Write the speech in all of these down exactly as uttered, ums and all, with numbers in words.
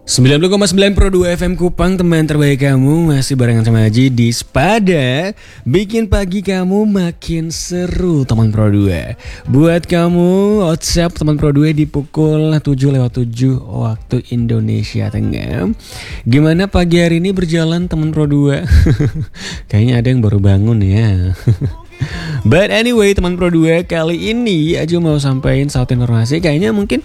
sembilan puluh koma sembilan Pro dua F M Kupang, teman terbaik kamu. Masih barengan sama Haji di Spada, bikin pagi kamu makin seru teman Pro dua. Buat kamu WhatsApp teman Pro dua di pukul tujuh lewat tujuh waktu Indonesia Tengah. Gimana pagi hari ini berjalan teman Pro dua? Kayaknya ada yang baru bangun ya. But anyway teman Pro dua, kali ini Ajo mau sampaikan satu informasi. Kayaknya mungkin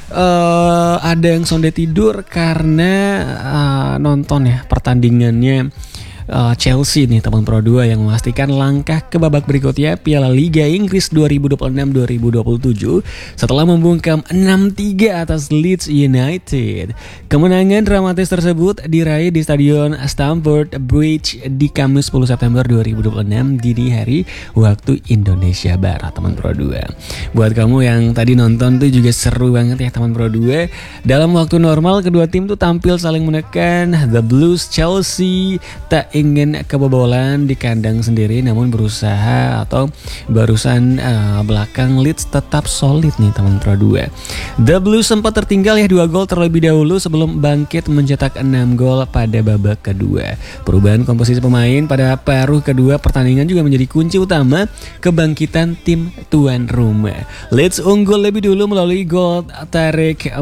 uh, ada yang sonde tidur karena uh, nonton ya pertandingannya uh, Chelsea nih teman Pro dua, yang memastikan langkah ke babak berikutnya Piala Liga Inggris dua ribu dua puluh enam dua ribu dua puluh tujuh setelah membungkam enam tiga atas Leeds United. Kemenangan dramatis tersebut diraih di Stadion Stamford Bridge di Kamis sepuluh September dua ribu dua puluh enam dini hari waktu Indonesia Barat teman Pro dua. Buat kamu yang tadi nonton tuh juga seru banget ya teman Pro dua. Dalam waktu normal kedua tim tuh tampil saling menekan. The Blues Chelsea tak ingin kebobolan di kandang sendiri, namun berusaha atau barusan uh, belakang Leeds tetap solid nih teman Pro dua. The Blues sempat tertinggal ya dua gol terlebih dahulu sebelum bangkit mencetak enam gol pada babak kedua. Perubahan komposisi pemain pada paruh kedua pertandingan juga menjadi kunci utama kebangkitan tim tuan rumah. Leeds unggul lebih dulu melalui gol Tarek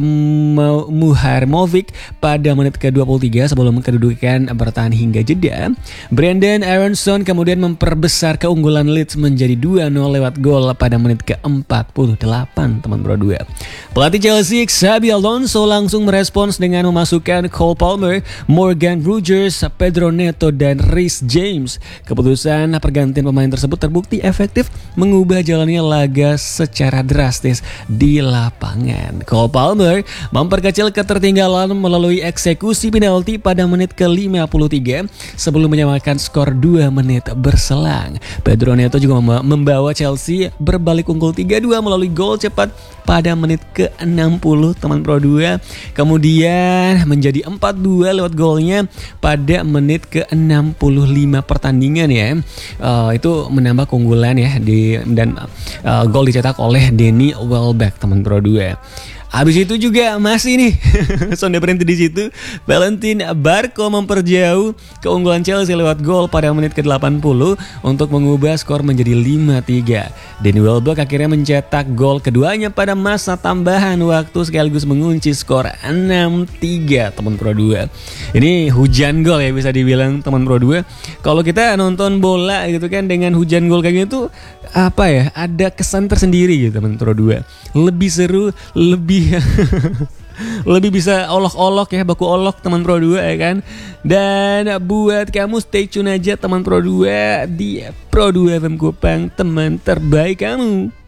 Muharmovic pada menit ke dua puluh tiga sebelum kedudukan bertahan hingga jeda. Brandon Aronson kemudian memperbesar keunggulan Leeds menjadi dua nol lewat gol pada menit ke empat puluh delapan teman Pro dua. Pelatih Chelsea Xabi Alonso langsung merespons dengan memasukkan Cole Palmer, Morgan Rogers, Pedro Neto dan Reece James. Keputusan pergantian pemain tersebut terbukti efektif mengubah jalannya laga secara drastis di lapangan. Cole Palmer memperkecil ketertinggalan melalui eksekusi penalti pada menit ke lima puluh tiga sebelum menyamakan skor dua menit berselang. Pedro Neto juga membawa Chelsea berbalik unggul tiga dua melalui gol cepat pada menit ke enam puluh teman Pro dua. Kemudian menjadi empat dua lewat golnya pada menit ke enam puluh lima pertandingan ya. Uh, itu menambah keunggulan ya di, dan uh, gol dicetak oleh Danny Welbeck teman Pro dua. Habis itu juga masih nih sonde berhenti di situ. Valentin Barco memperjauh keunggulan Chelsea lewat gol pada menit ke delapan puluh untuk mengubah skor menjadi lima tiga. Danny Welbeck akhirnya mencetak gol keduanya pada masa tambahan waktu sekaligus mengunci skor enam tiga teman Pro dua. Ini hujan gol ya bisa dibilang teman Pro dua. Kalau kita nonton bola gitu kan dengan hujan gol kayak gitu, apa ya, ada kesan tersendiri gitu teman Pro dua. Lebih seru, lebih lebih bisa olok-olok ya, baku olok teman Pro dua ya kan. Dan buat kamu stay tune aja teman Pro dua di Pro dua F M Kupang, teman terbaik kamu.